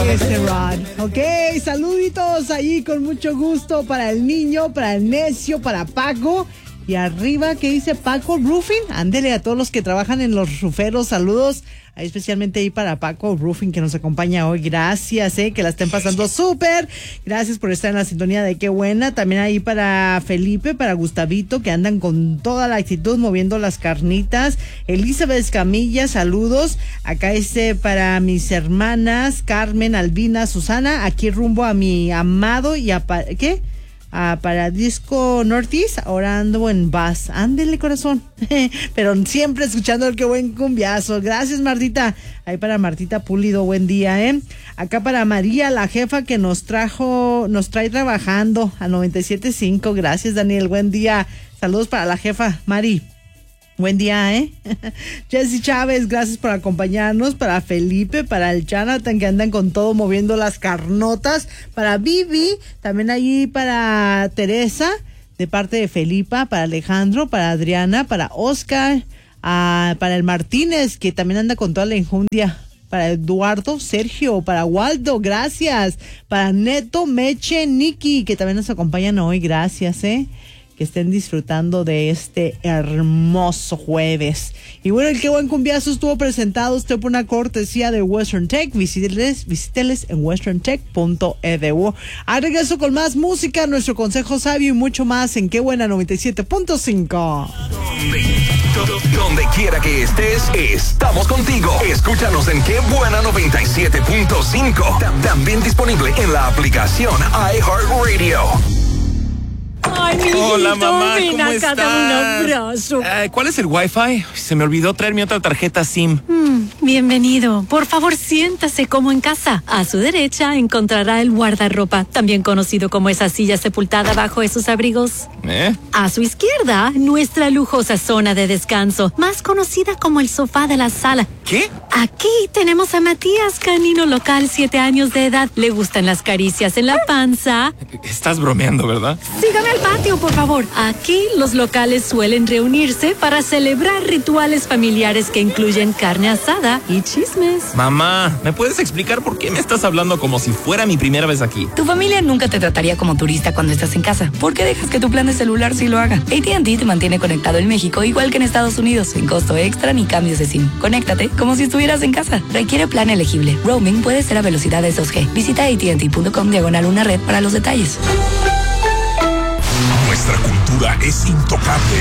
Rod. Ok, saluditos ahí con mucho gusto para el niño, para el necio, para Paco. Y arriba, ¿qué dice Paco Roofing? Ándele a todos los que trabajan en los ruferos, saludos. Especialmente ahí para Paco Roofing que nos acompaña hoy. Gracias, que la estén pasando súper. Gracias por estar en la sintonía de Qué Buena. También ahí para Felipe, para Gustavito, que andan con toda la actitud moviendo las carnitas. Elizabeth Escamilla, saludos. Acá para mis hermanas Carmen, Albina, Susana. Aquí rumbo a mi amado y a... ¿qué? Para Disco Northeast, ahora ando en Bass. Ándele, corazón. Pero siempre escuchando el Qué Buen Cumbiazo. Gracias, Martita. Ahí para Martita Pulido, buen día, Acá para María, la jefa que nos trae trabajando a 97.5. Gracias, Daniel, buen día. Saludos para la jefa, Mari. Buen día, Jessy Chávez, gracias por acompañarnos. Para Felipe, para el Jonathan, que andan con todo moviendo las carnotas. Para Vivi, también ahí para Teresa, de parte de Felipa. Para Alejandro, para Adriana, para Oscar, para el Martínez, que también anda con toda la enjundia. Para Eduardo, Sergio, para Waldo, gracias. Para Neto, Meche, Nikki, que también nos acompañan hoy, gracias, que estén disfrutando de este hermoso jueves. Y bueno, el Qué Buen Cumbiazo estuvo presentado usted por una cortesía de Western Tech. Visíteles en westerntech.edu. Al regreso con más música, nuestro consejo sabio y mucho más en Qué Buena 97.5. Donde quiera que estés, estamos contigo. Escúchanos en Qué Buena 97.5. También disponible en la aplicación iHeartRadio. Ay, mi Hola, mamá, ven ¿cómo acá, estás? dame un abrazo. ¿Cuál es el Wi-Fi? Se me olvidó traer mi otra tarjeta SIM. Bienvenido. Por favor, siéntase como en casa. A su derecha encontrará el guardarropa, también conocido como esa silla sepultada bajo esos abrigos. A su izquierda, nuestra lujosa zona de descanso, más conocida como el sofá de la sala. ¿Qué? Aquí tenemos a Matías, canino local, 7 años de edad. Le gustan las caricias en la panza. Estás bromeando, ¿verdad? Sígame al patio, por favor. Aquí los locales suelen reunirse para celebrar rituales familiares que incluyen carne asada y chismes. Mamá, ¿me puedes explicar por qué me estás hablando como si fuera mi primera vez aquí? Tu familia nunca te trataría como turista cuando estás en casa. ¿Por qué dejas que tu plan de celular sí lo haga? AT&T te mantiene conectado en México igual que en Estados Unidos, sin costo extra ni cambios de SIM. Conéctate como si estuvieras en casa. Requiere plan elegible. Roaming puede ser a velocidades 2G. Visita AT&T.com/una red para los detalles. Nuestra cultura es intocable.